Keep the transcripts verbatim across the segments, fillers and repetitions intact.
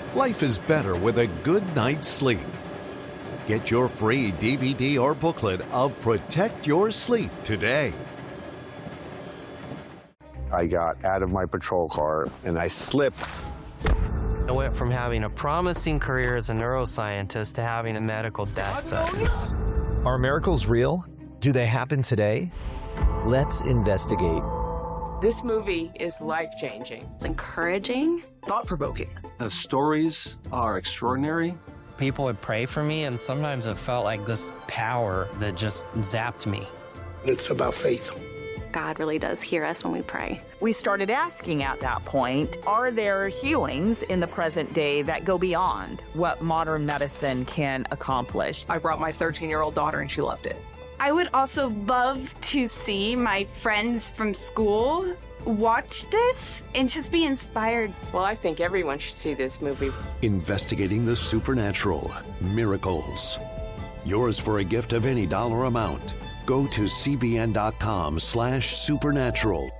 Life is better with a good night's sleep. Get your free D V D or booklet of Protect Your Sleep today. I got out of my patrol car and I slipped. I went from having a promising career as a neuroscientist to having a medical death sentence. Are miracles real? Do they happen today? Let's investigate. This movie is life-changing. It's encouraging. Thought-provoking. The stories are extraordinary. People would pray for me, and sometimes it felt like this power that just zapped me. It's about faith. God really does hear us when we pray. We started asking at that point, are there healings in the present day that go beyond what modern medicine can accomplish? I brought my thirteen-year-old daughter, and she loved it. I would also love to see my friends from school watch this and just be inspired. Well, I think everyone should see this movie. Investigating the supernatural. Miracles. Yours for a gift of any dollar amount. Go to cbn.com slash supernatural.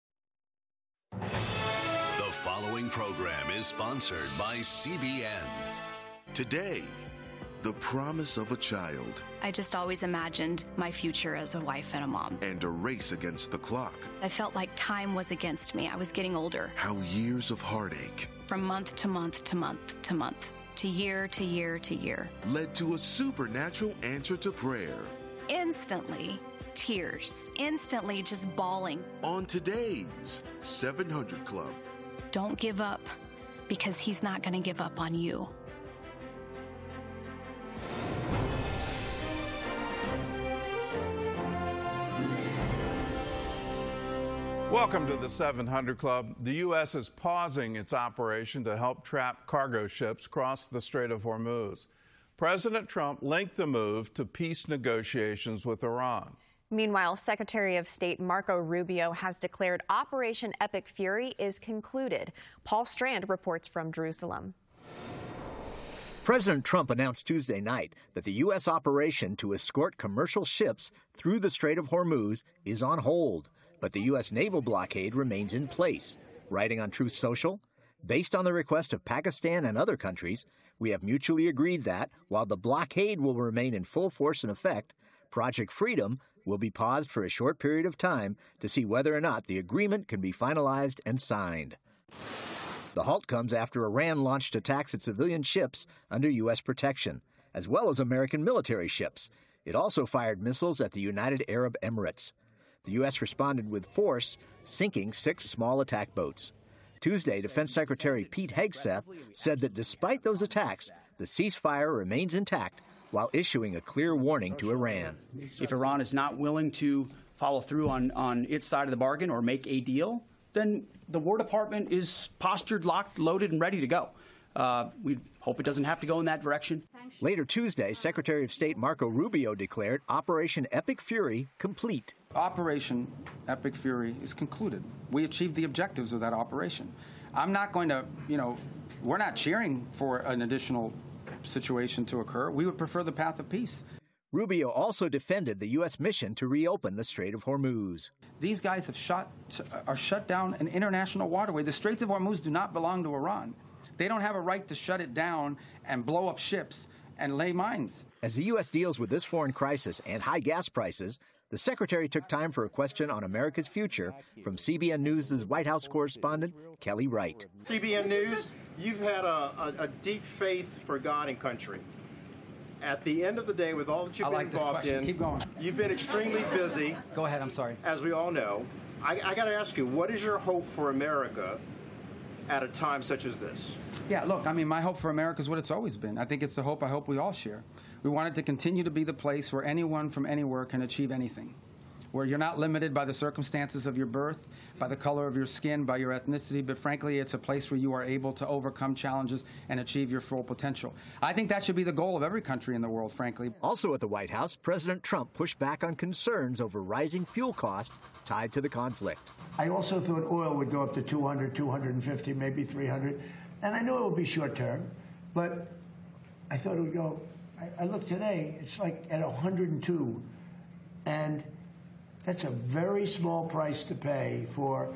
The following program is sponsored by C B N. Today, the promise of a child. I just always imagined my future as a wife and a mom. And a race against the clock. I felt like time was against me. I was getting older. How years of heartache. From month to month to month to month. To year to year to year. Led to a supernatural answer to prayer. Instantly, tears. Instantly just bawling. On today's seven hundred Club. Don't give up, because he's not going to give up on you. Welcome to the seven hundred Club. The U S is pausing its operation to help trap cargo ships cross the Strait of Hormuz. President Trump linked the move to peace negotiations with Iran. Meanwhile, Secretary of State Marco Rubio has declared Operation Epic Fury is concluded. Paul Strand reports from Jerusalem. President Trump announced Tuesday night that the U S operation to escort commercial ships through the Strait of Hormuz is on hold, but the U S naval blockade remains in place. Writing on Truth Social, based on the request of Pakistan and other countries, we have mutually agreed that, while the blockade will remain in full force and effect, Project Freedom will be paused for a short period of time to see whether or not the agreement can be finalized and signed. The halt comes after Iran launched attacks at civilian ships under U S protection, as well as American military ships. It also fired missiles at the United Arab Emirates. The U S responded with force, sinking six small attack boats. Tuesday, Defense Secretary Pete Hegseth said that despite those attacks, the ceasefire remains intact while issuing a clear warning to Iran. If Iran is not willing to follow through on, on its side of the bargain or make a deal, then the War Department is postured, locked, loaded, and ready to go. Uh, we hope it doesn't have to go in that direction. Later Tuesday, Secretary of State Marco Rubio declared Operation Epic Fury complete. Operation Epic Fury is concluded. We achieved the objectives of that operation. I'm not going to, you know, we're not cheering for an additional situation to occur. We would prefer the path of peace. Rubio also defended the U S mission to reopen the Strait of Hormuz. These guys have shot, are shut down an international waterway. The Straits of Hormuz do not belong to Iran. They don't have a right to shut it down and blow up ships and lay mines. As the U S deals with this foreign crisis and high gas prices, the Secretary took time for a question on America's future from C B N News' White House correspondent, Kelly Wright. C B N News, you've had a, a, a deep faith for God and country. At the end of the day, with all that you've I been like involved this in, Keep going. You've been extremely busy. Go ahead, I'm sorry. As we all know. I, I got to ask you, what is your hope for America at a time such as this? Yeah, look, I mean, my hope for America is what it's always been. I think it's the hope I hope we all share. We want it to continue to be the place where anyone from anywhere can achieve anything, where you're not limited by the circumstances of your birth, by the color of your skin, by your ethnicity, but frankly, it's a place where you are able to overcome challenges and achieve your full potential. I think that should be the goal of every country in the world, frankly. Also at the White House, President Trump pushed back on concerns over rising fuel costs tied to the conflict. I also thought oil would go up to two hundred, two fifty, maybe three hundred, and I know it would be short term, but I thought it would go, I, I looked today, it's like at one hundred two, and that's a very small price to pay for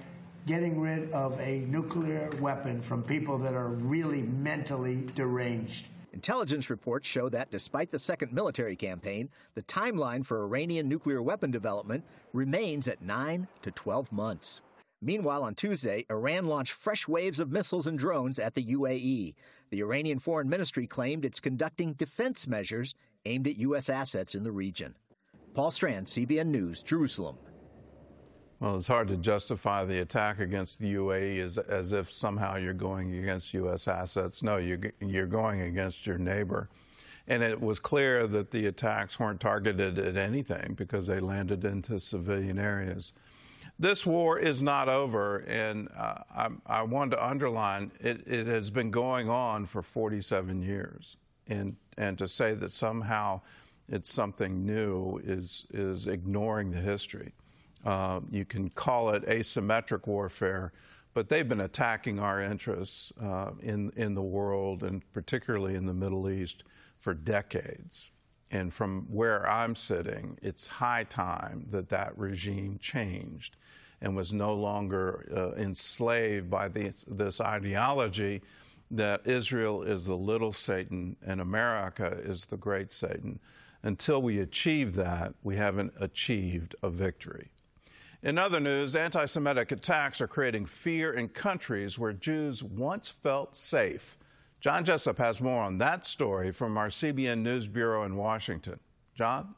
getting rid of a nuclear weapon from people that are really mentally deranged. Intelligence reports show that despite the second military campaign, the timeline for Iranian nuclear weapon development remains at nine to twelve months. Meanwhile, on Tuesday, Iran launched fresh waves of missiles and drones at the U A E. The Iranian Foreign Ministry claimed it's conducting defense measures aimed at U S assets in the region. Paul Strand, C B N News, Jerusalem. Well, it's hard to justify the attack against the U A E as, as if somehow you're going against U S assets. No, you're, you're going against your neighbor. And it was clear that the attacks weren't targeted at anything because they landed into civilian areas. This war is not over, and uh, I, I want to underline it, it has been going on for forty-seven years. And, and to say that somehow it's something new is, is ignoring the history. Uh, you can call it asymmetric warfare, but they've been attacking our interests uh, in, in the world, and particularly in the Middle East, for decades. And from where I'm sitting, it's high time that that regime changed and was no longer uh, enslaved by the, this ideology that Israel is the little Satan and America is the great Satan. Until we achieve that, we haven't achieved a victory. In other news, anti-Semitic attacks are creating fear in countries where Jews once felt safe. John Jessup has more on that story from our C B N News Bureau in Washington. John?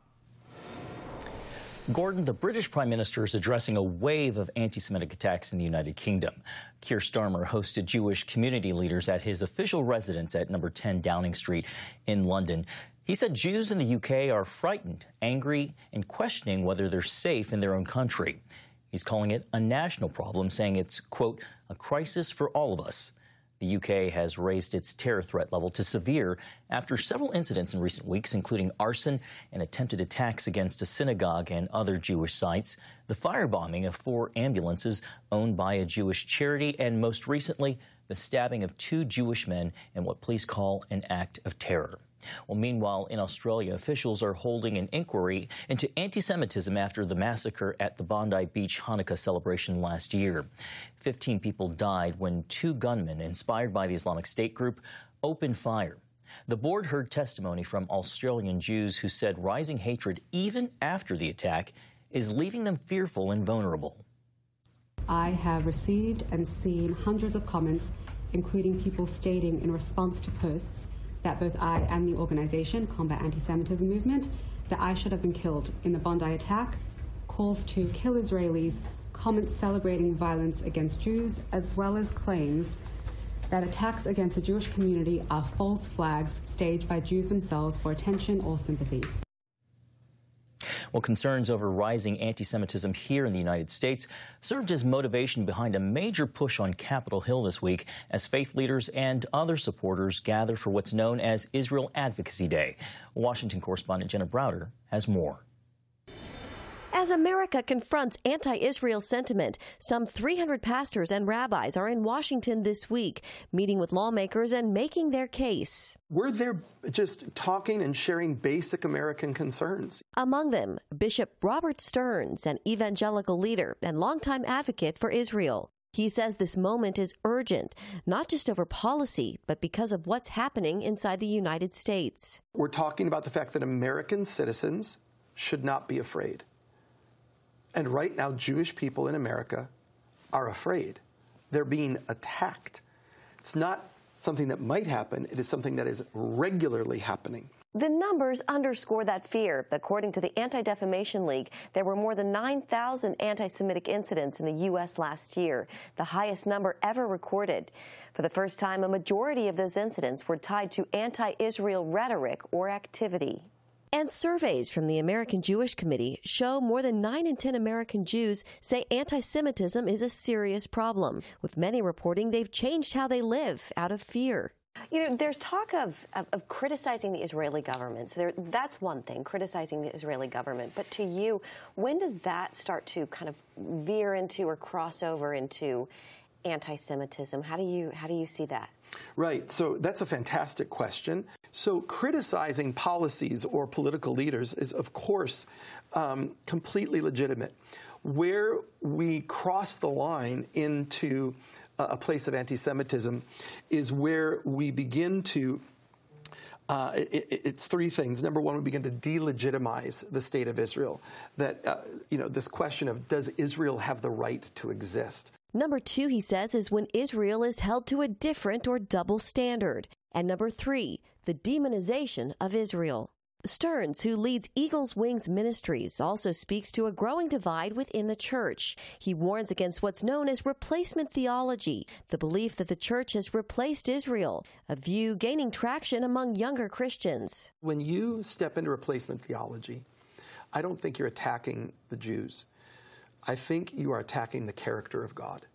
Gordon, the British Prime Minister is addressing a wave of anti-Semitic attacks in the United Kingdom. Keir Starmer hosted Jewish community leaders at his official residence at number ten Downing Street in London. He said Jews in the U K are frightened, angry, and questioning whether they're safe in their own country. He's calling it a national problem, saying it's, quote, a crisis for all of us. The U K has raised its terror threat level to severe after several incidents in recent weeks, including arson and attempted attacks against a synagogue and other Jewish sites, the firebombing of four ambulances owned by a Jewish charity, and most recently, the stabbing of two Jewish men in what police call an act of terror. Well, meanwhile, in Australia, officials are holding an inquiry into anti-Semitism after the massacre at the Bondi Beach Hanukkah celebration last year. Fifteen people died when two gunmen, inspired by the Islamic State group, opened fire. The board heard testimony from Australian Jews who said rising hatred, even after the attack, is leaving them fearful and vulnerable. I have received and seen hundreds of comments, including people stating in response to posts that both I and the organization, Combat Anti-Semitism Movement, that I should have been killed in the Bondi attack, calls to kill Israelis, comments celebrating violence against Jews, as well as claims that attacks against the Jewish community are false flags staged by Jews themselves for attention or sympathy. Well, concerns over rising anti-Semitism here in the United States served as motivation behind a major push on Capitol Hill this week as faith leaders and other supporters gather for what's known as Israel Advocacy Day. Washington correspondent Jenna Browder has more. As America confronts anti-Israel sentiment, some three hundred pastors and rabbis are in Washington this week, meeting with lawmakers and making their case. We're there just talking and sharing basic American concerns. Among them, Bishop Robert Stearns, an evangelical leader and longtime advocate for Israel. He says this moment is urgent, not just over policy, but because of what's happening inside the United States. We're talking about the fact that American citizens should not be afraid. And right now, Jewish people in America are afraid. They're being attacked. It's not something that might happen. It is something that is regularly happening. The numbers underscore that fear. According to the Anti-Defamation League, there were more than nine thousand anti-Semitic incidents in the U S last year, the highest number ever recorded. For the first time, a majority of those incidents were tied to anti-Israel rhetoric or activity. And surveys from the American Jewish Committee show more than nine in ten American Jews say anti-Semitism is a serious problem, with many reporting they've changed how they live out of fear. You know, there's talk of, of, of criticizing the Israeli government. So there, that's one thing, criticizing the Israeli government. But to you, when does that start to kind of veer into or cross over into anti-Semitism? How do you how do you see that? Right. So that's a fantastic question. So criticizing policies or political leaders is, of course, um, completely legitimate. Where we cross the line into a place of anti-Semitism is where we begin to Uh, it, it's three things. Number one, we begin to delegitimize the state of Israel. That, uh, you know, this question of does Israel have the right to exist? Number two, he says, is when Israel is held to a different or double standard. And number three, the demonization of Israel. Stearns, who leads Eagle's Wings Ministries, also speaks to a growing divide within the church. He warns against what's known as replacement theology, the belief that the church has replaced Israel, a view gaining traction among younger Christians. When you step into replacement theology, I don't think you're attacking the Jews. I think you are attacking the character of God.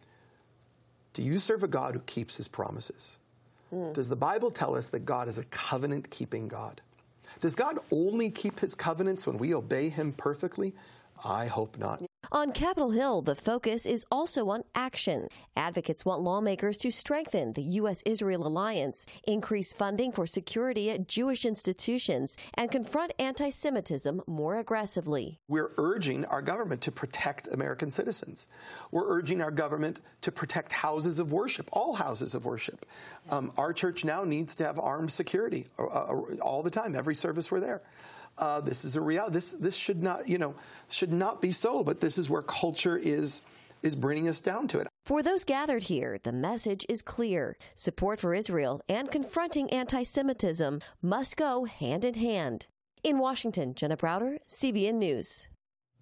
Do you serve a God who keeps his promises? Mm. Does the Bible tell us that God is a covenant-keeping God? Does God only keep his covenants when we obey him perfectly? I hope not. On Capitol Hill, the focus is also on action. Advocates want lawmakers to strengthen the U S Israel alliance, increase funding for security at Jewish institutions, and confront anti-Semitism more aggressively. We're urging our government to protect American citizens. We're urging our government to protect houses of worship, all houses of worship. Um, our church now needs to have armed security uh, all the time, every service we're there. Uh, this is a reality. This this should not, you know, should not be so. But this is where culture is is bringing us down to it. For those gathered here, the message is clear: support for Israel and confronting anti-Semitism must go hand in hand. In Washington, Jenna Browder, C B N News.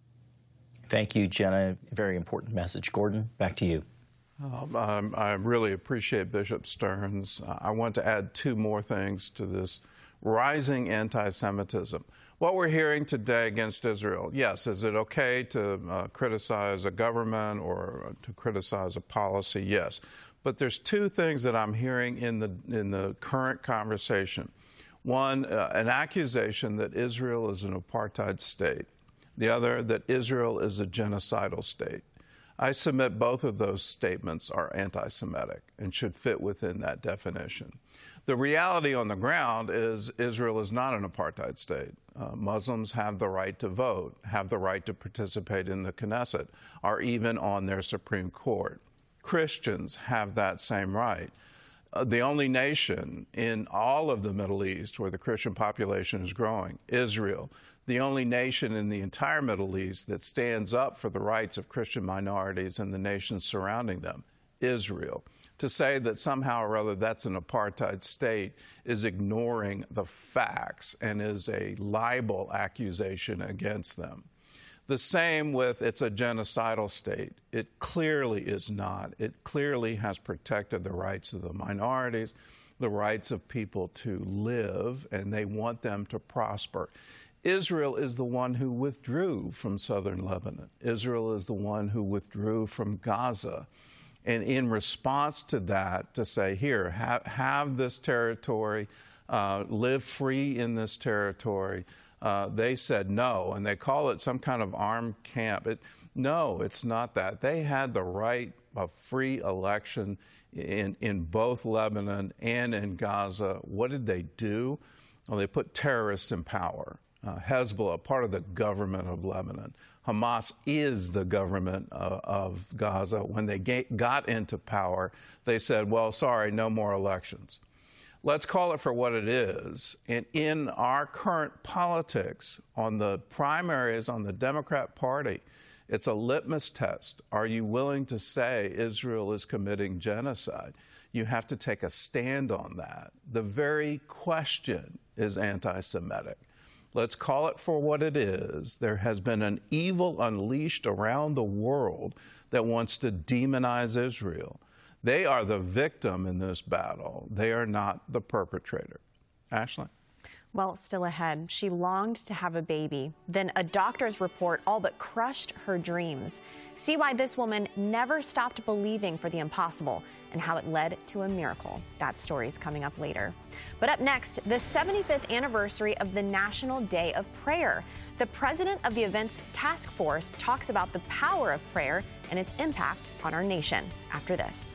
Thank you, Jenna. Very important message. Gordon, back to you. Um, um, I really appreciate Bishop Stearns. Uh, I want to add two more things to this rising anti-Semitism. What we're hearing today against Israel, yes, is it okay to uh, criticize a government or to criticize a policy? Yes. But there's two things that I'm hearing in the, in the current conversation. One, uh, an accusation that Israel is an apartheid state. The other, that Israel is a genocidal state. I submit both of those statements are anti-Semitic and should fit within that definition. The reality on the ground is Israel is not an apartheid state. Uh, Muslims have the right to vote, have the right to participate in the Knesset, are even on their Supreme Court. Christians have that same right. Uh, the only nation in all of the Middle East where the Christian population is growing, Israel, the only nation in the entire Middle East that stands up for the rights of Christian minorities and the nations surrounding them, Israel. To say that somehow or other that's an apartheid state is ignoring the facts and is a libel accusation against them. The same with it's a genocidal state. It clearly is not. It clearly has protected the rights of the minorities, the rights of people to live, and they want them to prosper. Israel is the one who withdrew from southern Lebanon. Israel is the one who withdrew from Gaza. And in response to that, to say, here, have, have this territory, uh, live free in this territory, uh, they said no, and they call it some kind of armed camp. It, no, it's not that. They had the right of free election in, in both Lebanon and in Gaza. What did they do? Well, they put terrorists in power. Uh, Hezbollah, part of the government of Lebanon. Hamas is the government uh, of Gaza. When they got into power, they said, well, sorry, no more elections. Let's call it for what it is. And in our current politics, on the primaries, on the Democrat Party, it's a litmus test. Are you willing to say Israel is committing genocide? You have to take a stand on that. The very question is anti-Semitic. Let's call it for what it is. There has been an evil unleashed around the world that wants to demonize Israel. They are the victim in this battle. They are not the perpetrator. Ashley? Well, still ahead, she longed to have a baby. Then a doctor's report all but crushed her dreams. See why this woman never stopped believing for the impossible and how it led to a miracle. That story's coming up later. But up next, the seventy-fifth anniversary of the National Day of Prayer. The president of the event's task force talks about the power of prayer and its impact on our nation after this.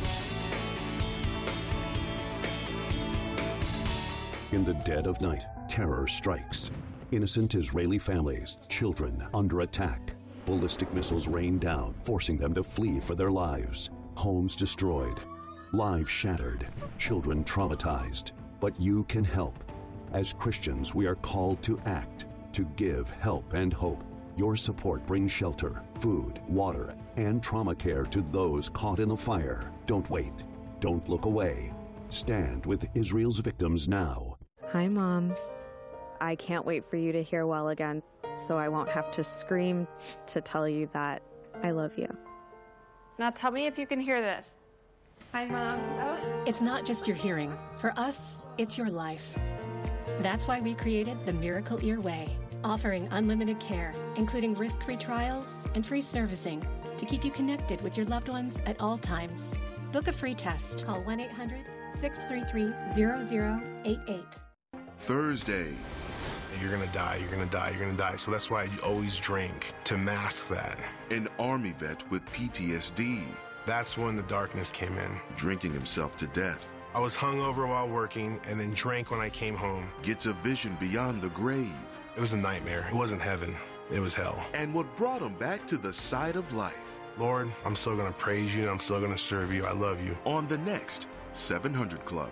In the dead of night, terror strikes. Innocent Israeli families, children under attack. Ballistic missiles rain down, forcing them to flee for their lives. Homes destroyed, lives shattered, children traumatized. But you can help. As Christians, we are called to act, to give help and hope. Your support brings shelter, food, water, and trauma care to those caught in the fire. Don't wait. Don't look away. Stand with Israel's victims now. Hi, Mom. I can't wait for you to hear well again, so I won't have to scream to tell you that I love you. Now tell me if you can hear this. Hi, Mom. It's not just your hearing. For us, it's your life. That's why we created the Miracle Ear Way, offering unlimited care, including risk-free trials and free servicing to keep you connected with your loved ones at all times. Book a free test. Call one eight hundred, six three three, zero zero eight eight. Thursday. You're gonna die, you're gonna die, you're gonna die. So that's why you always drink, to mask that. An Army vet with P T S D. That's when the darkness came in. Drinking himself to death. I was hungover while working and then drank when I came home. Gets a vision beyond the grave. It was a nightmare. It wasn't heaven. It was hell. And what brought him back to the side of life. Lord, I'm still gonna praise you. I'm still gonna serve you. I love you. On the next seven hundred Club.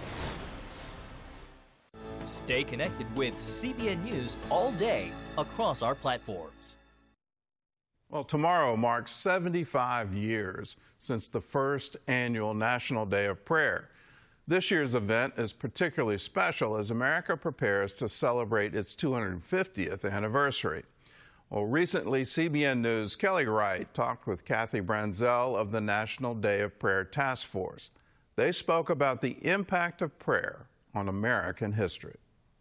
Stay connected with C B N News all day across our platforms. Well, tomorrow marks seventy-five years since the first annual National Day of Prayer. This year's event is particularly special as America prepares to celebrate its two hundred fiftieth anniversary. Well, recently, C B N News' Kelly Wright talked with Kathy Branzell of the National Day of Prayer Task Force. They spoke about the impact of prayer on American history.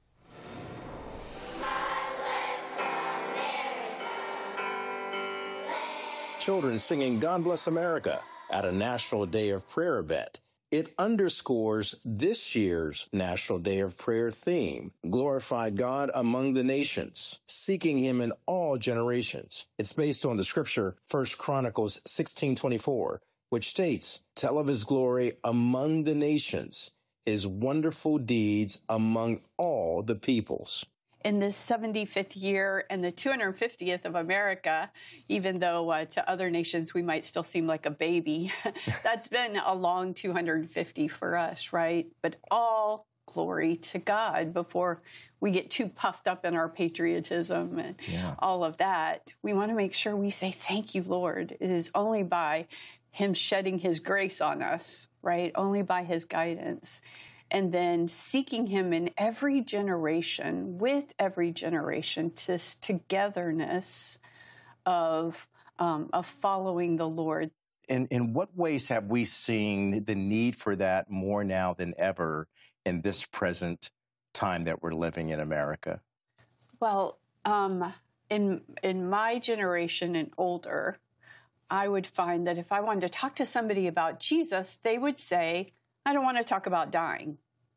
Children singing God Bless America at a National Day of Prayer event. It underscores this year's National Day of Prayer theme, glorify God among the nations, seeking him in all generations. It's based on the scripture First Chronicles sixteen twenty-four, which states, tell of his glory among the nations, his wonderful deeds among all the peoples. In this seventy-fifth year and the two hundred fiftieth of America, even though uh, to other nations we might still seem like a baby, that's been a long two hundred fifty for us, right? But all glory to God before we get too puffed up in our patriotism and yeah. all of that. We want to make sure we say, thank you, Lord. It is only by him shedding his grace on us, right? Only by his guidance. And then seeking him in every generation, with every generation, this togetherness of, um, of following the Lord. In, in what ways have we seen the need for that more now than ever in this present time that we're living in America? Well, um, in, in my generation and older, I would find that if I wanted to talk to somebody about Jesus, they would say, I don't want to talk about dying.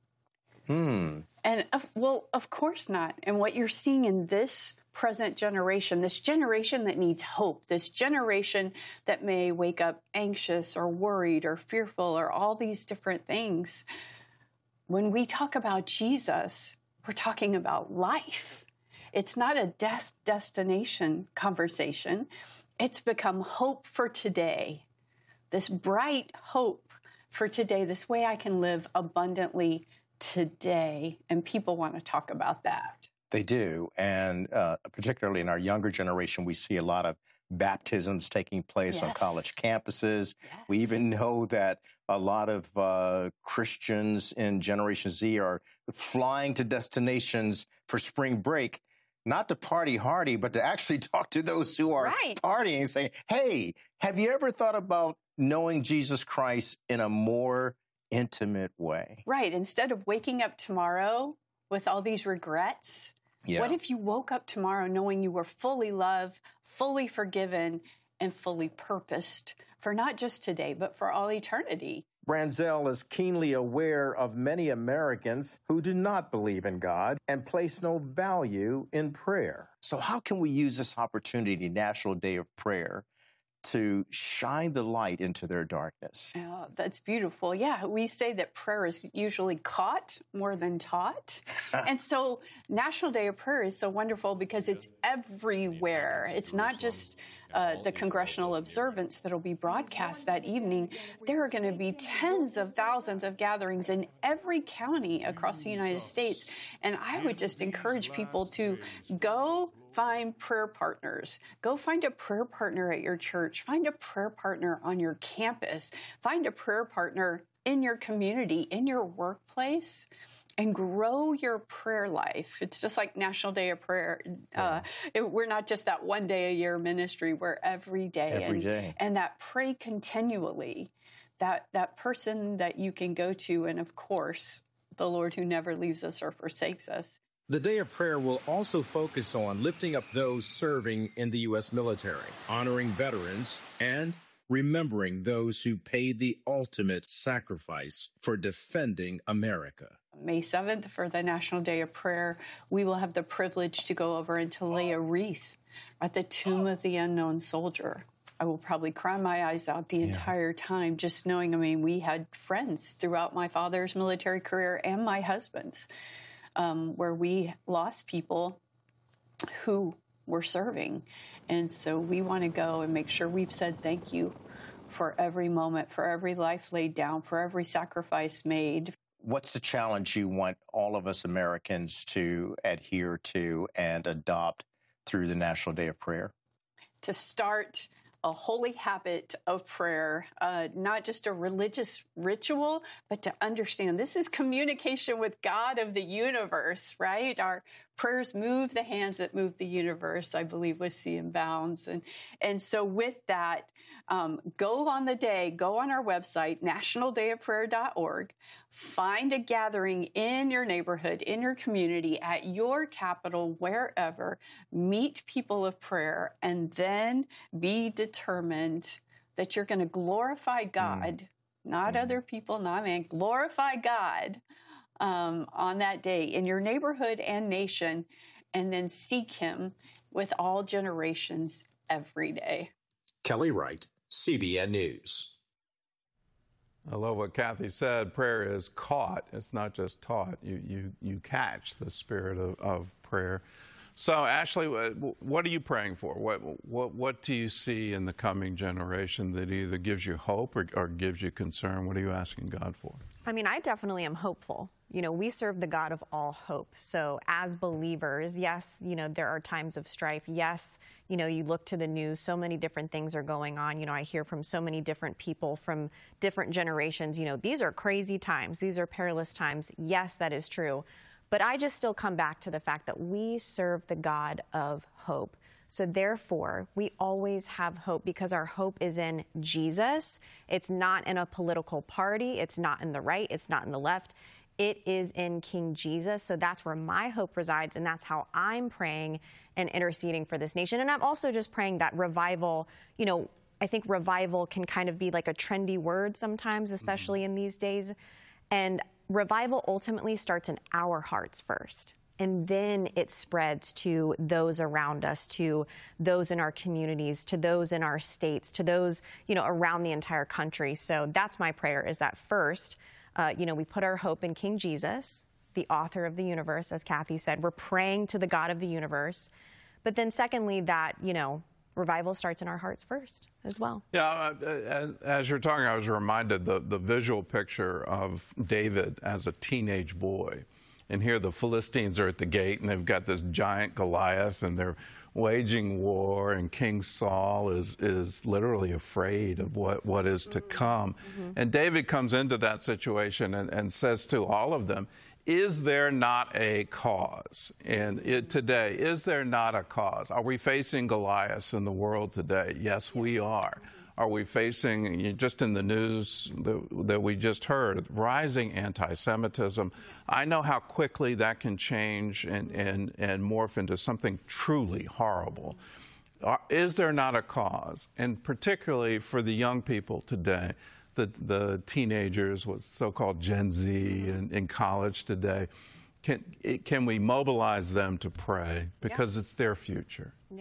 Hmm. And, of, well, of course not. And what you're seeing in this present generation, this generation that needs hope, this generation that may wake up anxious or worried or fearful or all these different things, when we talk about Jesus, we're talking about life. It's not a death destination conversation. It's become hope for today, this bright hope for today, this way I can live abundantly today. And people want to talk about that. They do. And uh, particularly in our younger generation, we see a lot of baptisms taking place yes. on college campuses. Yes. We even know that a lot of uh, Christians in Generation Z are flying to destinations for spring break, not to party hardy, but to actually talk to those who are right. partying and saying, hey, have you ever thought about knowing Jesus Christ in a more intimate way? Right. Instead of waking up tomorrow with all these regrets, yeah. what if you woke up tomorrow knowing you were fully loved, fully forgiven, and fully purposed for not just today, but for all eternity? Branzell is keenly aware of many Americans who do not believe in God and place no value in prayer. So how can we use this opportunity, National Day of Prayer, to shine the light into their darkness. Oh, that's beautiful. Yeah, we say that prayer is usually caught more than taught. And so National Day of Prayer is so wonderful because it's everywhere. It's not just uh, the congressional observance that will be broadcast that evening. There are going to be tens of thousands of gatherings in every county across the United States. And I would just encourage people to go find prayer partners. Go find a prayer partner at your church. Find a prayer partner on your campus. Find a prayer partner in your community, in your workplace, and grow your prayer life. It's just like National Day of Prayer. Uh, it, we're not just that one day a year ministry. We're every day. Every and, day. And that pray continually, that, that person that you can go to, and of course, the Lord who never leaves us or forsakes us. The Day of Prayer will also focus on lifting up those serving in the U S military, honoring veterans, and remembering those who paid the ultimate sacrifice for defending America. May seventh, for the National Day of Prayer, we will have the privilege to go over and to lay a wreath at the tomb of the unknown soldier. I will probably cry my eyes out the yeah. entire time, just knowing, I mean, we had friends throughout my father's military career and my husband's. Um, where we lost people who were serving. And so we want to go and make sure we've said thank you for every moment, for every life laid down, for every sacrifice made. What's the challenge you want all of us Americans to adhere to and adopt through the National Day of Prayer? To start a holy habit of prayer, uh, not just a religious ritual, but to understand this is communication with God of the universe, right? Our prayers move the hands that move the universe, I believe, with C M Bounds. And, and so with that, um, go on the day, go on our website, national day of prayer dot org, find a gathering in your neighborhood, in your community, at your capital, wherever, meet people of prayer, and then be determined that you're going to glorify God, mm. not mm. other people, not man, glorify God um, on that day in your neighborhood and nation, and then seek him with all generations every day. Kelly Wright, C B N News. I love what Kathy said. Prayer is caught. It's not just taught. You you you catch the spirit of, of prayer. So, Ashley, what are you praying for? What what what do you see in the coming generation that either gives you hope or, or gives you concern? What are you asking God for? I mean, I definitely am hopeful. You know, we serve the God of all hope. So as believers, yes, you know, there are times of strife. Yes, you know, you look to the news, so many different things are going on. You know, I hear from so many different people from different generations, you know, these are crazy times. These are perilous times. Yes, that is true. But I just still come back to the fact that we serve the God of hope. So therefore, we always have hope because our hope is in Jesus. It's not in a political party. It's not in the right. It's not in the left. It is in King Jesus. So that's where my hope resides, and that's how I'm praying and interceding for this nation. And I'm also just praying that revival, you know, I think revival can kind of be like a trendy word sometimes, especially mm-hmm. in these days. And revival ultimately starts in our hearts first. And then it spreads to those around us, to those in our communities, to those in our states, to those, you know, around the entire country. So that's my prayer, is that first, Uh, you know, we put our hope in King Jesus, the author of the universe, as Kathy said. We're praying to the God of the universe. But then secondly, that, you know, revival starts in our hearts first as well. Yeah, uh, as you're talking, I was reminded the, the visual picture of David as a teenage boy. And here the Philistines are at the gate, and they've got this giant Goliath, and they're waging war, and King Saul is is literally afraid of what, what is to come. Mm-hmm. And David comes into that situation and, and says to all of them, is there not a cause? And it, today, is there not a cause? Are we facing Goliaths in the world today? Yes, we are. Are we facing, just in the news that, that we just heard, rising anti-Semitism? I know how quickly that can change and, and, and morph into something truly horrible. Is there not a cause? And particularly for the young people today, the, the teenagers, what's so-called Gen Z in, in college today, can, can we mobilize them to pray? Because yeah. it's their future. Yeah.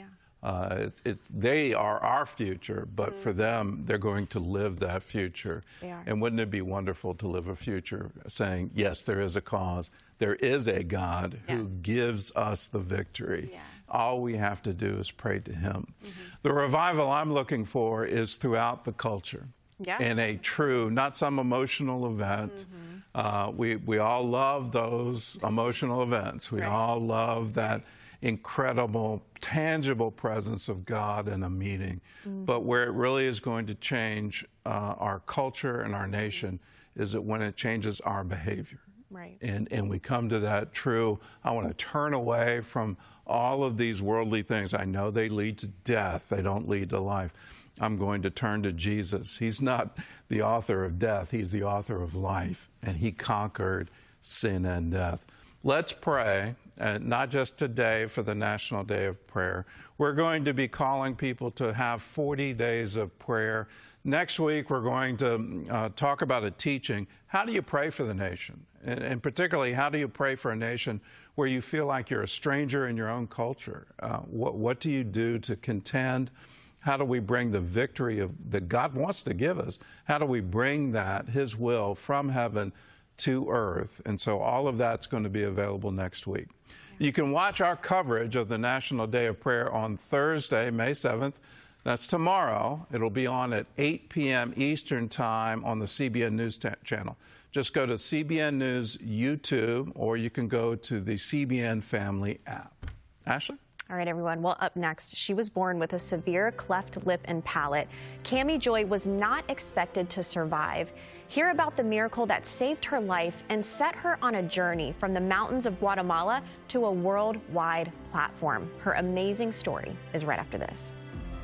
Uh, it, it, they are our future, but mm. for them, they're going to live that future. They are. And wouldn't it be wonderful to live a future saying, yes, there is a cause, there is a God yes. who gives us the victory. Yeah. All we have to do is pray to him. Mm-hmm. The revival I'm looking for is throughout the culture. Yeah. In a true, not some emotional event. Mm-hmm. Uh, we, we all love those emotional events. We right. all love that incredible, tangible presence of God in a meeting. Mm-hmm. But where it really is going to change uh, our culture and our nation is that when it changes our behavior. Right. And, and we come to that true, I want to turn away from all of these worldly things. I know they lead to death. They don't lead to life. I'm going to turn to Jesus. He's not the author of death. He's the author of life. And he conquered sin and death. Let's pray, uh, not just today for the National Day of Prayer. We're going to be calling people to have forty days of prayer. Next week, we're going to uh, talk about a teaching. How do you pray for the nation? And, and particularly, how do you pray for a nation where you feel like you're a stranger in your own culture? Uh, what, what do you do to contend? How do we bring the victory of, that God wants to give us? How do we bring that, his will, from heaven to earth? And so all of that's going to be available next week. You can watch our coverage of the National Day of Prayer on Thursday, May seventh. That's tomorrow. It'll be on at eight p.m. Eastern Time on the C B N News channel. Just go to C B N News YouTube, or you can go to the C B N Family app. Ashley? All right, everyone. Well, up next, she was born with a severe cleft lip and palate. Cami Joy was not expected to survive. Hear about the miracle that saved her life and set her on a journey from the mountains of Guatemala to a worldwide platform. Her amazing story is right after this.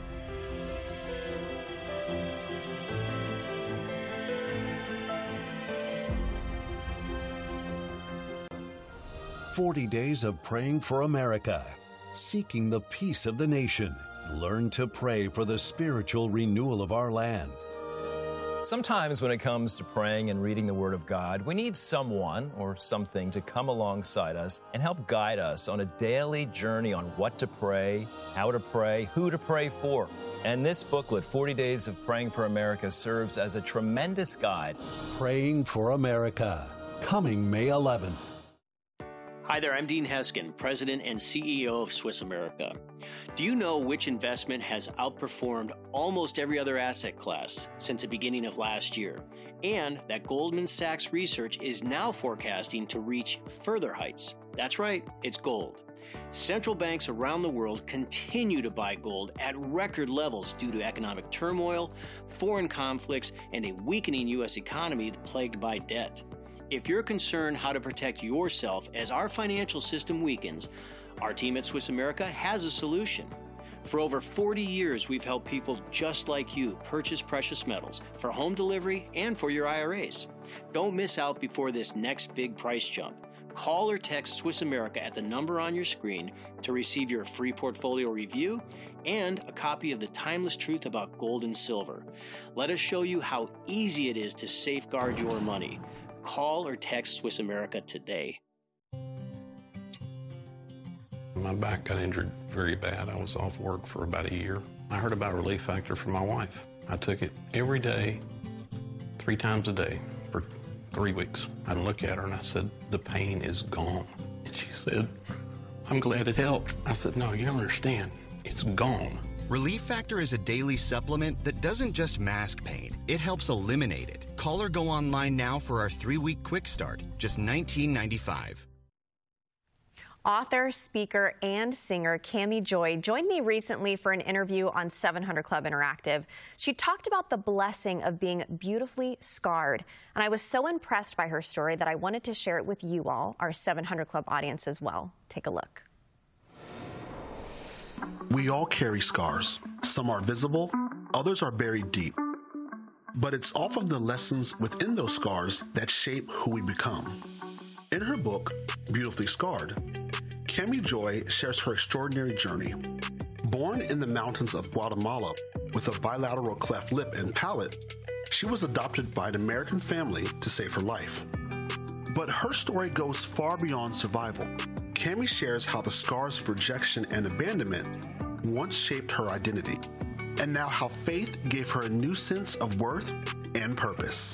forty days of praying for America. Seeking the peace of the nation. Learn to pray for the spiritual renewal of our land. Sometimes when it comes to praying and reading the Word of God, we need someone or something to come alongside us and help guide us on a daily journey on what to pray, how to pray, who to pray for. And this booklet, forty days of Praying for America, serves as a tremendous guide. Praying for America, coming May eleventh. Hi there, I'm Dean Heskin, President and C E O of Swiss America. Do you know which investment has outperformed almost every other asset class since the beginning of last year? And that Goldman Sachs research is now forecasting to reach further heights. That's right, it's gold. Central banks around the world continue to buy gold at record levels due to economic turmoil, foreign conflicts, and a weakening U S economy plagued by debt. If you're concerned how to protect yourself as our financial system weakens, our team at Swiss America has a solution. For over forty years, we've helped people just like you purchase precious metals for home delivery and for your I R As. Don't miss out before this next big price jump. Call or text Swiss America at the number on your screen to receive your free portfolio review and a copy of The Timeless Truth About Gold and Silver. Let us show you how easy it is to safeguard your money. Call or text Swiss America today. My back got injured very bad. I was off work for about a year. I heard about Relief Factor from my wife. I took it every day, three times a day for three weeks. I'd look at her and I said, the pain is gone. And she said, I'm glad it helped. I said, no, you don't understand. It's gone. Relief Factor is a daily supplement that doesn't just mask pain, it helps eliminate it. Call or go online now for our three-week quick start, just nineteen ninety-five. Author, speaker, and singer Cami Joy joined me recently for an interview on seven hundred Club Interactive. She talked about the blessing of being beautifully scarred, and I was so impressed by her story that I wanted to share it with you all, our seven hundred Club audience as well. Take a look. We all carry scars. Some are visible, others are buried deep. But it's often the lessons within those scars that shape who we become. In her book, Beautifully Scarred, Cami Joy shares her extraordinary journey. Born in the mountains of Guatemala with a bilateral cleft lip and palate, she was adopted by an American family to save her life. But her story goes far beyond survival. Cami shares how the scars of rejection and abandonment once shaped her identity, and now how faith gave her a new sense of worth and purpose.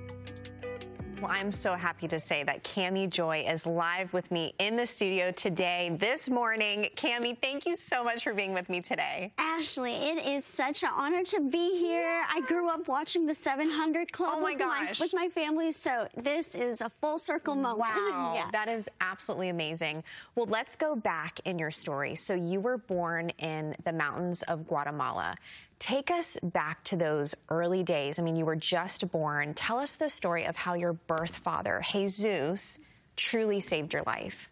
Well, I'm so happy to say that Cami Joy is live with me in the studio today, this morning. Cami, thank you so much for being with me today. Ashley, it is such an honor to be here. I grew up watching the seven hundred Club oh my with, gosh. My, with my family, so this is a full circle moment. Wow, yeah. That is absolutely amazing. Well, let's go back in your story. So you were born in the mountains of Guatemala. Take us back to those early days. I mean, you were just born. Tell us the story of how your birth father, Jesus, truly saved your life.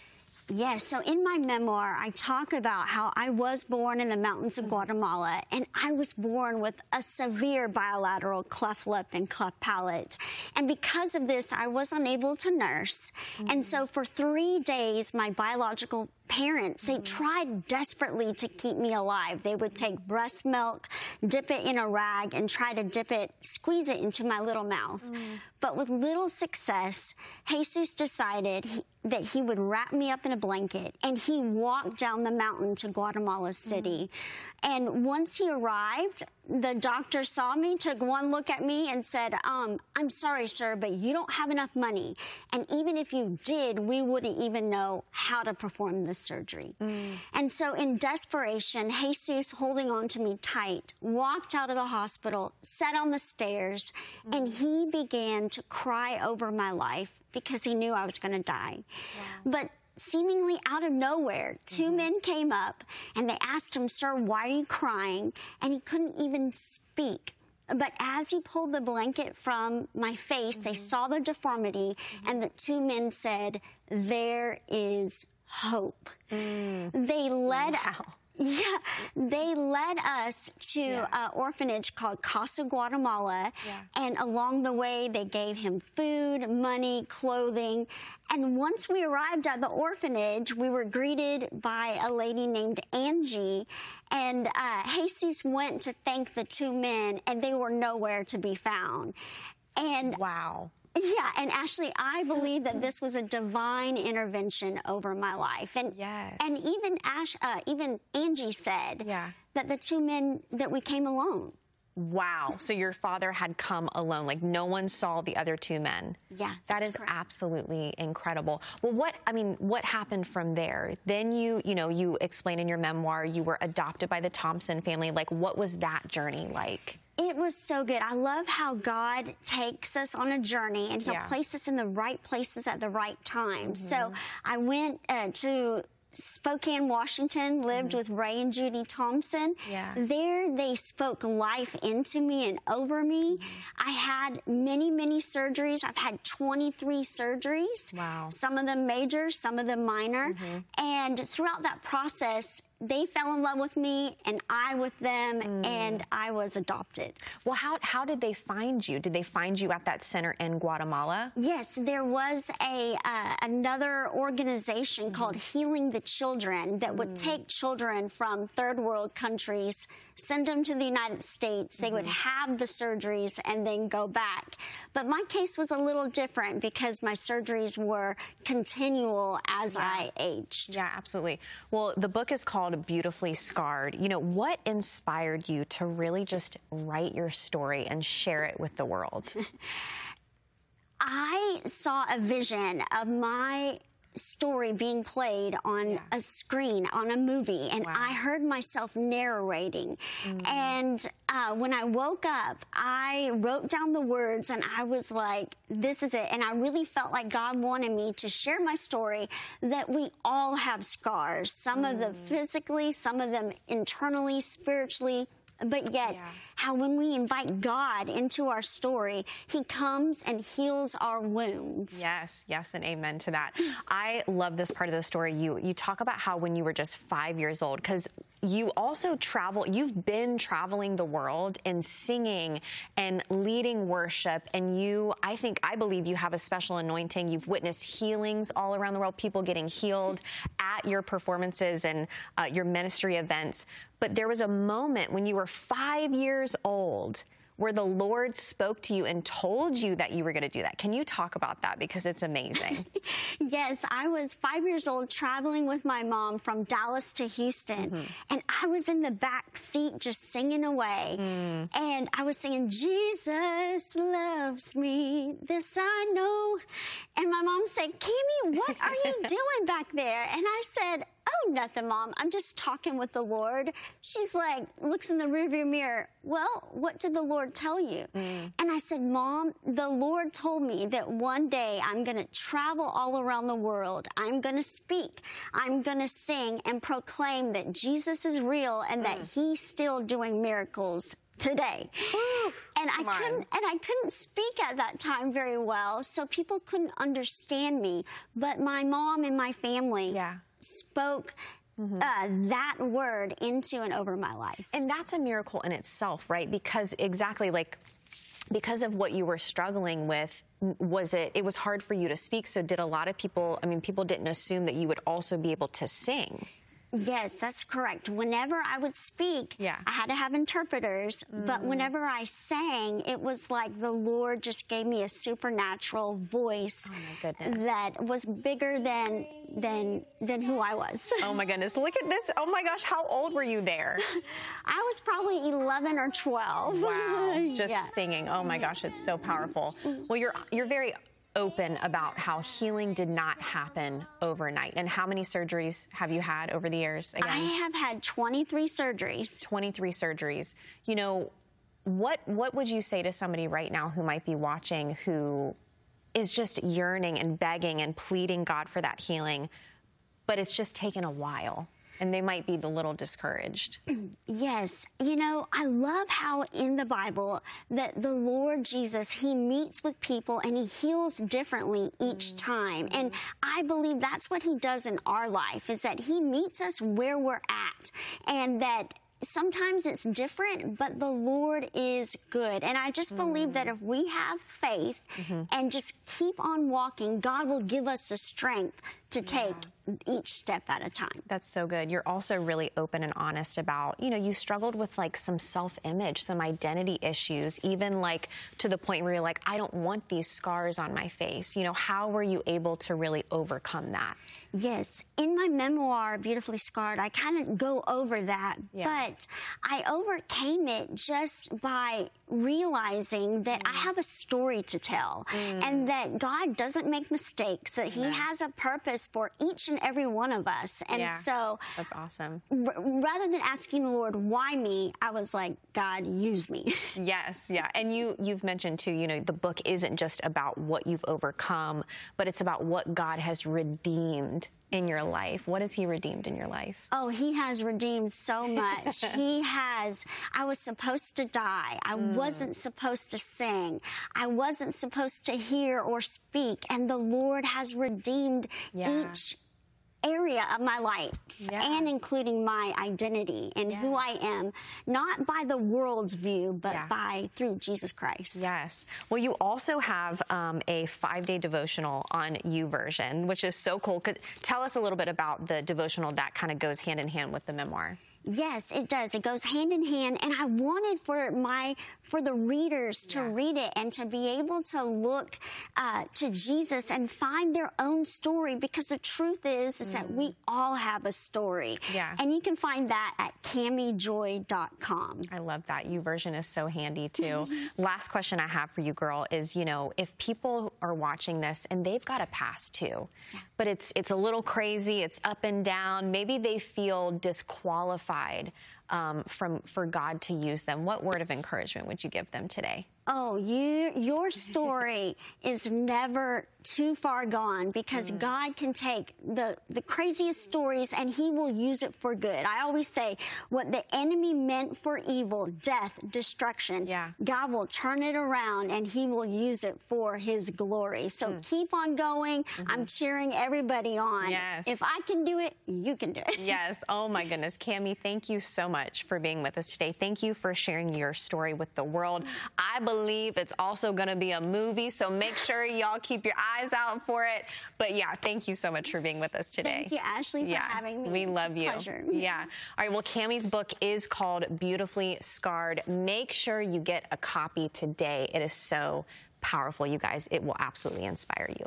Yes, so in my memoir, I talk about how I was born in the mountains of Guatemala, and I was born with a severe bilateral cleft lip and cleft palate. And because of this, I was unable to nurse. Mm-hmm. And so for three days, my biological parents, they tried desperately to keep me alive. They would take breast milk, dip it in a rag, and try to dip it, squeeze it into my little mouth. Mm. But with little success, Jesus decided he, that he would wrap me up in a blanket, and he walked down the mountain to Guatemala City. Mm. And once he arrived, the doctor saw me, took one look at me, and said, um, I'm sorry, sir, but you don't have enough money. And even if you did, we wouldn't even know how to perform the surgery. Mm. And so in desperation, Jesus, holding on to me tight, walked out of the hospital, sat on the stairs, mm. and he began to cry over my life because he knew I was going to die. Wow. But seemingly out of nowhere, two mm-hmm. men came up and they asked him, sir, why are you crying? And he couldn't even speak. But as he pulled the blanket from my face, mm-hmm. they saw the deformity, mm-hmm. and the two men said, there is hope. Mm. They led wow. Yeah, they led us to yeah. an orphanage called Casa Guatemala, yeah. and along the way, they gave him food, money, clothing, and once we arrived at the orphanage, we were greeted by a lady named Angie, and uh, Jesus went to thank the two men, and they were nowhere to be found. And wow. Yeah, and Ashley, I believe that this was a divine intervention over my life, and yes. and even Ash, uh, even Angie said yeah. that the two men that we came alone. Wow! So your father had come alone, like no one saw the other two men. Yeah, that is correct. Absolutely incredible. Well, what I mean, what happened from there? Then you, you know, you explain in your memoir you were adopted by the Thompson family. Like, what was that journey like? It was so good. I love how God takes us on a journey, and he'll yeah. place us in the right places at the right time. Mm-hmm. So I went uh, to Spokane, Washington, lived mm-hmm. with Ray and Judy Thompson. Yeah. There, they spoke life into me and over me. Mm-hmm. I had many, many surgeries. I've had twenty-three surgeries. Wow. Some of them major, some of them minor. Mm-hmm. And throughout that process, they fell in love with me, and I with them, mm. and I was adopted. Well, how how did they find you? Did they find you at that center in Guatemala? Yes, there was a uh, another organization mm. called Healing the Children that mm. would take children from third world countries, send them to the United States. They mm-hmm. would have the surgeries and then go back. But my case was a little different because my surgeries were continual as yeah. I aged. Yeah, absolutely. Well, the book is called Beautifully Scarred. You know, what inspired you to really just write your story and share it with the world? I saw a vision of my story being played on yeah. a screen, on a movie, and wow. I heard myself narrating. Mm. And uh, when I woke up, I wrote down the words, and I was like, this is it. And I really felt like God wanted me to share my story, that we all have scars, some mm. of them physically, some of them internally, spiritually, but yet yeah. how when we invite God into our story, he comes and heals our wounds. Yes, yes, and amen to that. I love this part of the story. You you talk about how when you were just five years old, because you also travel, you've been traveling the world and singing and leading worship, and you, I think, I believe you have a special anointing. You've witnessed healings all around the world, people getting healed at your performances and uh, your ministry events. But there was a moment when you were five years old where the Lord spoke to you and told you that you were going to do that. Can you talk about that? Because it's amazing. Yes, I was five years old traveling with my mom from Dallas to Houston. Mm-hmm. And I was in the back seat just singing away. Mm. And I was singing, Jesus loves me, this I know. And my mom said, Cami, what are you doing back there? And I said, oh, nothing, Mom. I'm just talking with the Lord. She's like, looks in the rearview mirror. Well, what did the Lord tell you? Mm. And I said, Mom, the Lord told me that one day I'm going to travel all around the world. I'm going to speak. I'm going to sing and proclaim that Jesus is real and mm. that he's still doing miracles today. Woo, and I couldn't on. and I couldn't speak at that time very well, so people couldn't understand me. But my mom and my family yeah. spoke mm-hmm. uh, that word into and over my life. And that's a miracle in itself, right? Because exactly like because of what you were struggling with, was it it was hard for you to speak, so did a lot of people, I mean, people didn't assume that you would also be able to sing. Yes, that's correct. Whenever I would speak, yeah. I had to have interpreters, mm. but whenever I sang, it was like the Lord just gave me a supernatural voice oh my goodness. that was bigger than than than who I was. Oh my goodness, look at this. Oh my gosh, how old were you there? I was probably eleven or twelve. Wow, just yeah. singing. Oh my gosh, it's so powerful. Well, you're you're very open about how healing did not happen overnight. And how many surgeries have you had over the years? Again? I have had twenty-three surgeries. twenty-three surgeries. You know, what what would you say to somebody right now who might be watching who is just yearning and begging and pleading God for that healing, but it's just taken a while? And they might be a little discouraged. Yes. You know, I love how in the Bible that the Lord Jesus, he meets with people and he heals differently each mm-hmm. time. And I believe that's what he does in our life, is that he meets us where we're at, and that sometimes it's different, but the Lord is good. And I just believe mm. that if we have faith mm-hmm. and just keep on walking, God will give us the strength to take yeah. each step at a time. That's so good. You're also really open and honest about, you know, you struggled with like some self-image, some identity issues, even like to the point where you're like, I don't want these scars on my face. You know, how were you able to really overcome that? Yes. In my memoir, Beautifully Scarred, I kind of go over that, yeah. but I overcame it just by realizing that mm. I have a story to tell mm. and that God doesn't make mistakes, that he yeah. has a purpose for each and every one of us. And yeah, so that's awesome. R- rather than asking the Lord, why me? I was like, God, use me. Yes. Yeah. And you, you've mentioned too, you know, the book isn't just about what you've overcome, but it's about what God has redeemed in your life. What has he redeemed in your life? Oh, he has redeemed so much. He has. I was supposed to die. I mm. wasn't supposed to sing. I wasn't supposed to hear or speak. And the Lord has redeemed yeah. each area of my life yeah. and including my identity and yes. who I am, not by the world's view, but yeah. by through Jesus Christ. Yes. Well, you also have um, a five-day devotional on YouVersion, which is so cool. Could tell us a little bit about the devotional that kind of goes hand in hand with the memoir. Yes, it does. It goes hand in hand, and I wanted for my for the readers to yeah. read it and to be able to look uh, to Jesus and find their own story, because the truth is, is mm. that we all have a story. Yeah. And you can find that at cami joy dot com. I love that. YouVersion is so handy, too. Last question I have for you, girl, is, you know, if people are watching this and they've got a past, too, yeah. but it's it's a little crazy, it's up and down, maybe they feel disqualified Um, from for God to use them, what word of encouragement would you give them today? Oh, you, your story is never too far gone, because mm. God can take the, the craziest stories and he will use it for good. I always say, what the enemy meant for evil, death, destruction, yeah. God will turn it around and he will use it for his glory. So mm. keep on going. Mm-hmm. I'm cheering everybody on. Yes. If I can do it, you can do it. Yes. Oh, my goodness. Cami, thank you so much. much for being with us today. Thank you for sharing your story with the world. I believe it's also going to be a movie, so make sure y'all keep your eyes out for it. But yeah, thank you so much for being with us today. Thank you, Ashley, for yeah, having me. We It's love a you. pleasure. Yeah. All right, well, Cammie's book is called Beautifully Scarred. Make sure you get a copy today. It is so powerful, you guys. It will absolutely inspire you.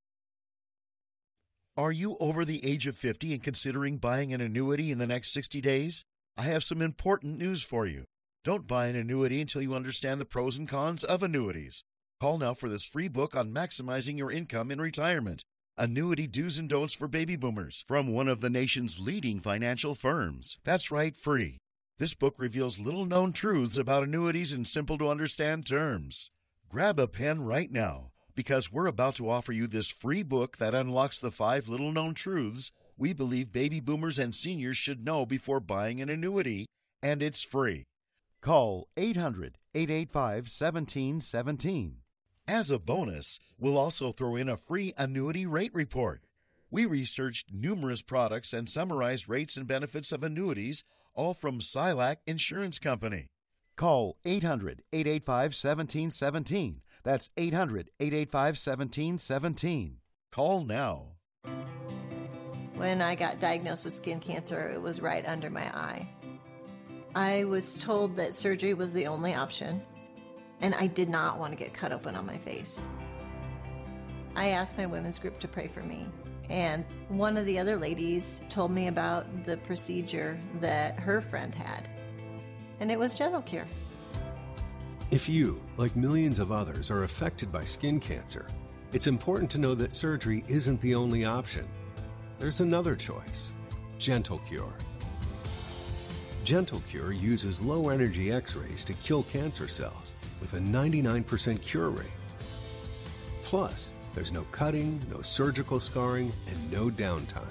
Are you over the age of fifty and considering buying an annuity in the next sixty days? I have some important news for you. Don't buy an annuity until you understand the pros and cons of annuities. Call now for this free book on maximizing your income in retirement. Annuity Do's and Don'ts for Baby Boomers from one of the nation's leading financial firms. That's right, free. This book reveals little-known truths about annuities in simple-to-understand terms. Grab a pen right now, because we're about to offer you this free book that unlocks the five little-known truths we believe baby boomers and seniors should know before buying an annuity, and it's free. Call eight hundred, eight eight five, one seven one seven. As a bonus, we'll also throw in a free annuity rate report. We researched numerous products and summarized rates and benefits of annuities, all from Silac Insurance Company. Call eight hundred, eight eight five, one seven one seven. That's eight hundred, eight eight five, one seven one seven. Call now. When I got diagnosed with skin cancer, it was right under my eye. I was told that surgery was the only option, and I did not want to get cut open on my face. I asked my women's group to pray for me, and one of the other ladies told me about the procedure that her friend had, and it was Gentle Cure. If you, like millions of others, are affected by skin cancer, it's important to know that surgery isn't the only option. There's another choice, Gentle Cure. Gentle Cure uses low-energy X-rays to kill cancer cells with a ninety-nine percent cure rate. Plus, there's no cutting, no surgical scarring, and no downtime.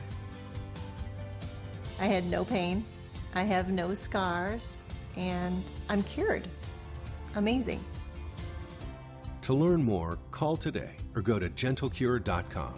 I had no pain, I have no scars, and I'm cured. Amazing. To learn more, call today or go to gentle cure dot com.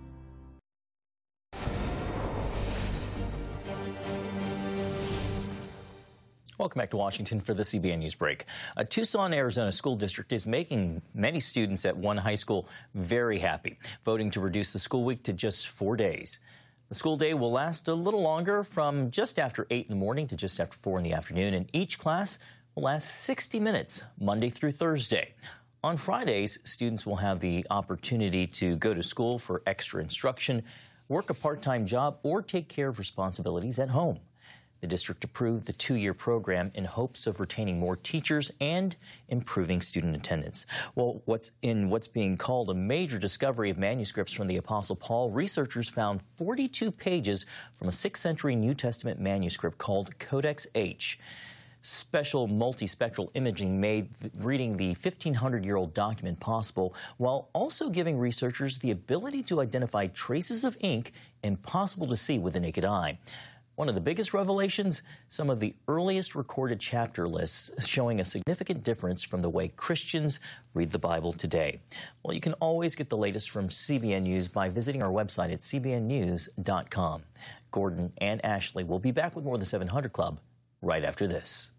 Welcome back to Washington for the C B N News Break. A Tucson, Arizona school district is making many students at one high school very happy, voting to reduce the school week to just four days. The school day will last a little longer, from just after eight in the morning to just after four in the afternoon, and each class will last sixty minutes, Monday through Thursday. On Fridays, students will have the opportunity to go to school for extra instruction, work a part-time job, or take care of responsibilities at home. The district approved the two-year program in hopes of retaining more teachers and improving student attendance. Well, what's in what's being called a major discovery of manuscripts from the Apostle Paul, researchers found forty-two pages from a sixth century New Testament manuscript called Codex H. Special multispectral imaging made reading the fifteen hundred year old document possible, while also giving researchers the ability to identify traces of ink impossible to see with the naked eye. One of the biggest revelations, some of the earliest recorded chapter lists showing a significant difference from the way Christians read the Bible today. Well, you can always get the latest from C B N News by visiting our website at c b n news dot com. Gordon and Ashley will be back with more of the seven hundred Club right after this.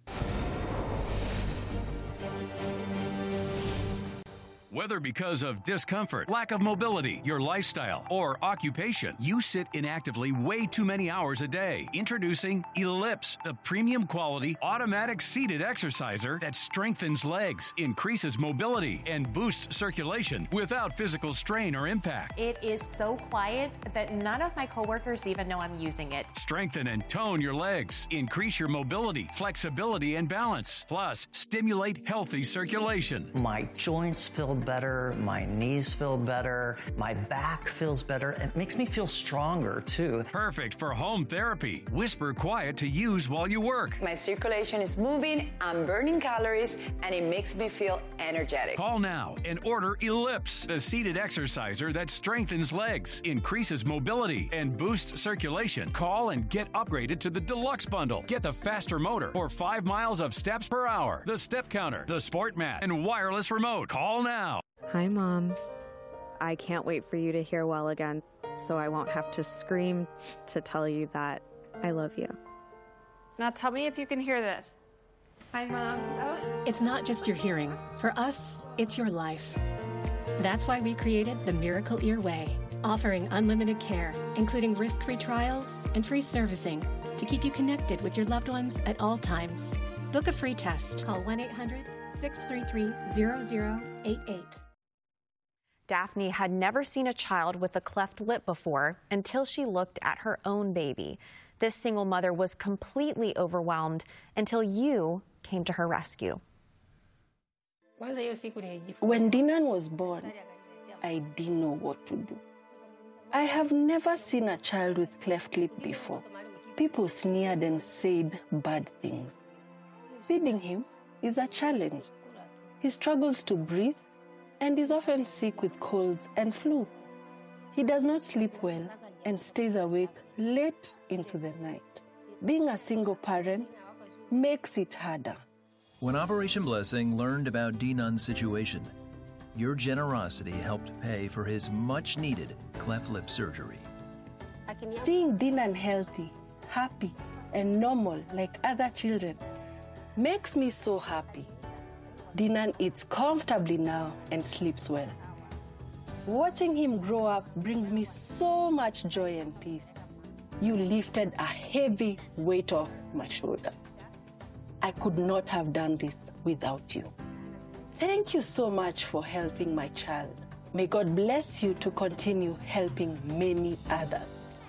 Whether because of discomfort, lack of mobility, your lifestyle, or occupation, you sit inactively way too many hours a day. Introducing Ellipse, the premium quality automatic seated exerciser that strengthens legs, increases mobility, and boosts circulation without physical strain or impact. It is so quiet that none of my coworkers even know I'm using it. Strengthen and tone your legs, increase your mobility, flexibility, and balance. Plus, stimulate healthy circulation. My joints feel better, my knees feel better, my back feels better. It makes me feel stronger, too. Perfect for home therapy. Whisper quiet to use while you work. My circulation is moving, I'm burning calories, and it makes me feel energetic. Call now and order Ellipse, the seated exerciser that strengthens legs, increases mobility, and boosts circulation. Call and get upgraded to the Deluxe Bundle. Get the faster motor or five miles of steps per hour, the step counter, the sport mat, and wireless remote. Call now. Hi, Mom. I can't wait for you to hear well again, so I won't have to scream to tell you that I love you. Now tell me if you can hear this. Hi, Mom. It's not just your hearing. For us, it's your life. That's why we created the Miracle Ear Way, offering unlimited care, including risk-free trials and free servicing to keep you connected with your loved ones at all times. Book a free test. Call one eight hundred, six three three, zero zero eight eight. Daphne had never seen a child with a cleft lip before until she looked at her own baby. This single mother was completely overwhelmed until you came to her rescue. When Dinan was born, I didn't know what to do. I have never seen a child with cleft lip before. People sneered and said bad things. Feeding him is a challenge. He struggles to breathe and is often sick with colds and flu. He does not sleep well and stays awake late into the night. Being a single parent makes it harder. When Operation Blessing learned about Dinan's situation, your generosity helped pay for his much-needed cleft lip surgery. Seeing Dinan healthy, happy, and normal like other children makes me so happy. Dinan eats comfortably now and sleeps well. Watching him grow up brings me so much joy and peace. You lifted a heavy weight off my shoulders. I could not have done this without you. Thank you so much for helping my child. May God bless you to continue helping many others.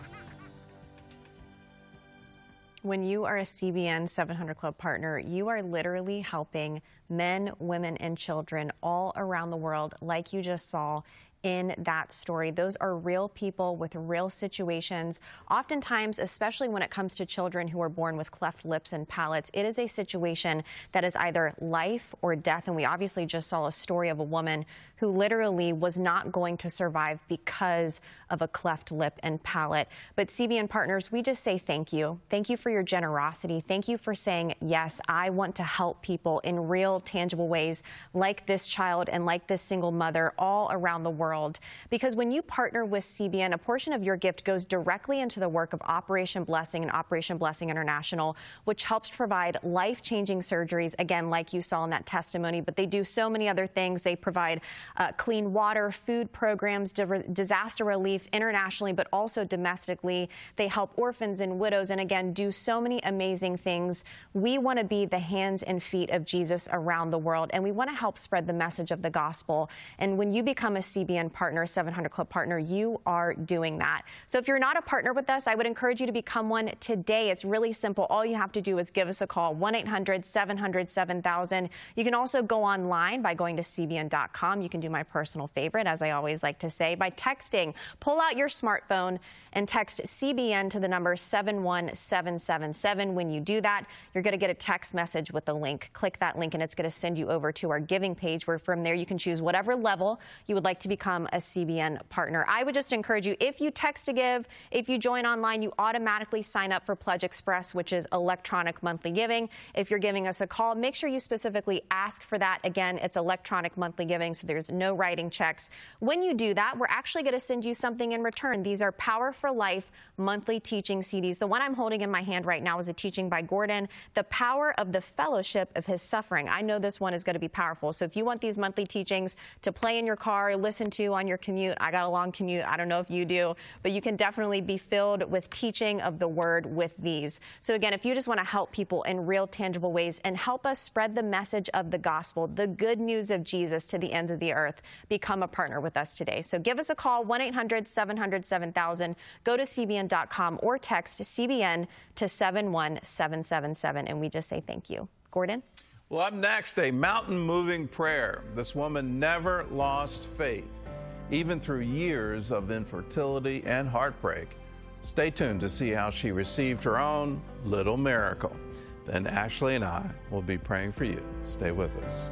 When you are a C B N seven hundred Club partner, you are literally helping men, women, and children all around the world, like you just saw in that story. Those are real people with real situations. Oftentimes, especially when it comes to children who are born with cleft lips and palates, it is a situation that is either life or death. And we obviously just saw a story of a woman who literally was not going to survive because of a cleft lip and palate. But C B N partners, we just say thank you. Thank you for your generosity. Thank you for saying, yes, I want to help people in real, tangible ways like this child and like this single mother all around the world. Because when you partner with C B N, a portion of your gift goes directly into the work of Operation Blessing and Operation Blessing International, which helps provide life-changing surgeries, again, like you saw in that testimony. But they do so many other things. They provide uh, clean water, food programs, di- disaster relief internationally, but also domestically. They help orphans and widows, and again, do so many amazing things. We want to be the hands and feet of Jesus around the world, and we want to help spread the message of the gospel. And when you become a C B N partner, seven hundred Club partner, you are doing that. So if you're not a partner with us, I would encourage you to become one today. It's really simple. All you have to do is give us a call, one eight hundred, seven hundred, seven thousand. You can also go online by going to C B N dot com. You can do my personal favorite, as I always like to say, by texting. Pull out your smartphone and text C B N to the number seven one seven seven seven. When you do that, you're going to get a text message with the link. Click that link and it's going to send you over to our giving page, where from there you can choose whatever level you would like to become a C B N partner. I would just encourage you, if you text to give, if you join online, you automatically sign up for Pledge Express, which is electronic monthly giving. If you're giving us a call, make sure you specifically ask for that. Again, it's electronic monthly giving, so there's no writing checks. When you do that, we're actually going to send you something in return. These are Power for Life monthly teaching C Ds. The one I'm holding in my hand right now is a teaching by Gordon, The Power of the Fellowship of His Suffering. I know this one is going to be powerful. So if you want these monthly teachings to play in your car, listen to on your commute, I got a long commute, I don't know if you do, but you can definitely be filled with teaching of the word with these. So again, if you just want to help people in real, tangible ways and help us spread the message of the gospel, the good news of Jesus to the ends of the earth, become a partner with us today. So give us a call, one eight hundred, seven hundred, seven thousand. Go to C B N dot com or text C B N to seven one seven seven seven, and we just say thank you. Gordon? Well, up next, a mountain-moving prayer. This woman never lost faith, even through years of infertility and heartbreak. Stay tuned to see how she received her own little miracle. Then Ashley and I will be praying for you. Stay with us.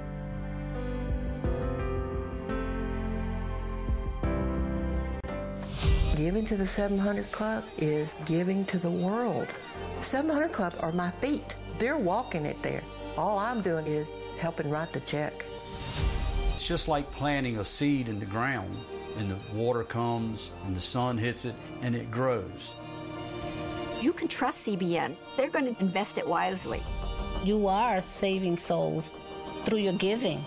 Giving to the seven hundred Club is giving to the world. seven hundred Club are my feet. They're walking it there. All I'm doing is helping write the check. It's just like planting a seed in the ground, and the water comes and the sun hits it and it grows. You can trust C B N. They're going to invest it wisely. You are saving souls through your giving.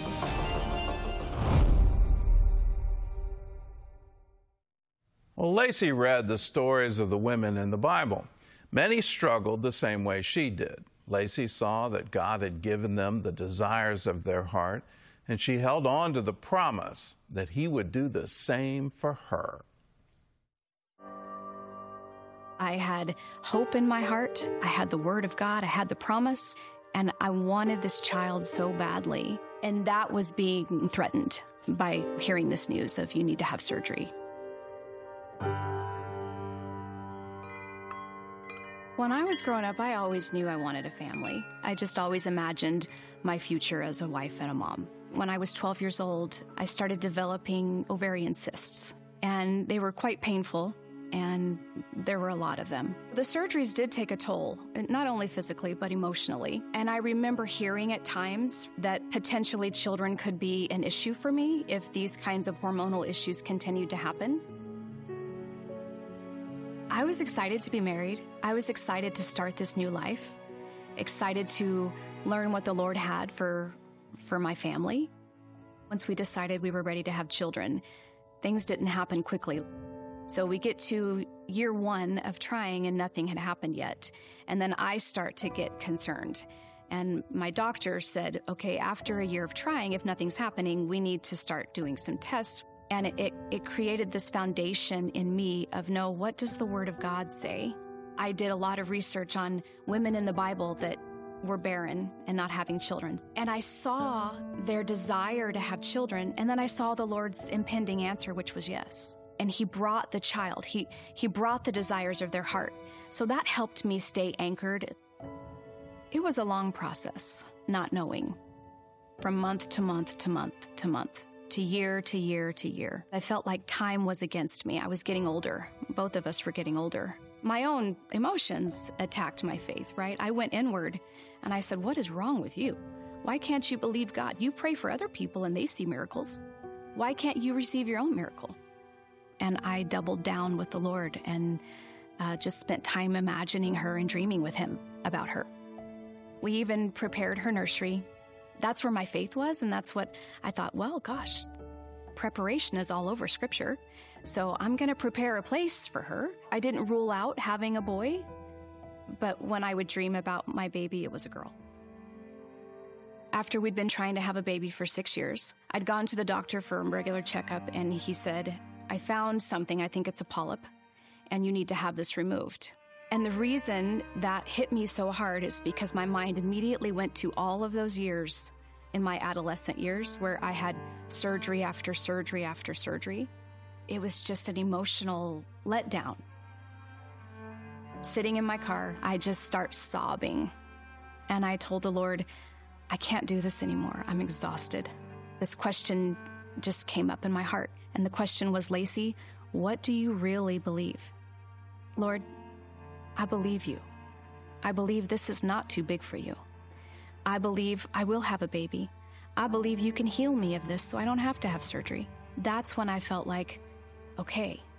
Well, Lacey read the stories of the women in the Bible. Many struggled the same way she did. Lacey saw that God had given them the desires of their heart, and she held on to the promise that He would do the same for her. I had hope in my heart. I had the Word of God. I had the promise, and I wanted this child so badly. And that was being threatened by hearing this news of you need to have surgery. When I was growing up, I always knew I wanted a family. I just always imagined my future as a wife and a mom. When I was twelve years old, I started developing ovarian cysts, and they were quite painful, and there were a lot of them. The surgeries did take a toll, not only physically, but emotionally. And I remember hearing at times that potentially children could be an issue for me if these kinds of hormonal issues continued to happen. I was excited to be married. I was excited to start this new life, excited to learn what the Lord had for, for my family. Once we decided we were ready to have children, things didn't happen quickly. So we get to year one of trying and nothing had happened yet. And then I start to get concerned. And my doctor said, okay, after a year of trying, if nothing's happening, we need to start doing some tests. And it, it, it created this foundation in me of, no, what does the Word of God say? I did a lot of research on women in the Bible that were barren and not having children. And I saw their desire to have children, and then I saw the Lord's impending answer, which was yes. And He brought the child. He, he brought the desires of their heart. So that helped me stay anchored. It was a long process, not knowing, from month to month to month to month. to year to year to year. I felt like time was against me. I was getting older. Both of us were getting older. My own emotions attacked my faith, right? I went inward and I said, what is wrong with you? Why can't you believe God? You pray for other people and they see miracles. Why can't you receive your own miracle? And I doubled down with the Lord and uh, just spent time imagining her and dreaming with Him about her. We even prepared her nursery. That's where my faith was, and that's what I thought, well, gosh, preparation is all over Scripture, so I'm going to prepare a place for her. I didn't rule out having a boy, but when I would dream about my baby, it was a girl. After we'd been trying to have a baby for six years, I'd gone to the doctor for a regular checkup, and he said, I found something, I think it's a polyp, and you need to have this removed. And the reason that hit me so hard is because my mind immediately went to all of those years in my adolescent years where I had surgery after surgery after surgery. It was just an emotional letdown. Sitting in my car, I just start sobbing. And I told the Lord, I can't do this anymore. I'm exhausted. This question just came up in my heart. And the question was, Lacey, what do you really believe? Lord, I believe you. I believe this is not too big for you. I believe I will have a baby. I believe you can heal me of this so I don't have to have surgery. That's when I felt like, okay,